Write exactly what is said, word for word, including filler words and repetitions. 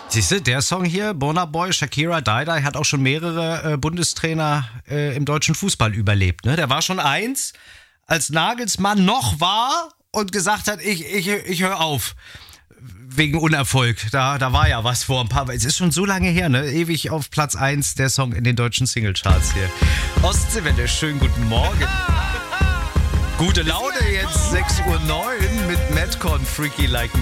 Siehst du, der Song hier, Burna Boy, Shakira, Die Die, hat auch schon mehrere äh, Bundestrainer äh, im deutschen Fußball überlebt. Ne? Der war schon eins, als Nagelsmann noch war und gesagt hat, ich, ich, ich höre auf. Wegen Unerfolg. Da, da war ja was vor ein paar. Es ist schon so lange her, ne? Ewig auf Platz eins der Song in den deutschen Singlecharts hier. Ostseewelle, schönen guten Morgen. Gute Laune jetzt, sechs Uhr neun mit Madcon, Freaky Like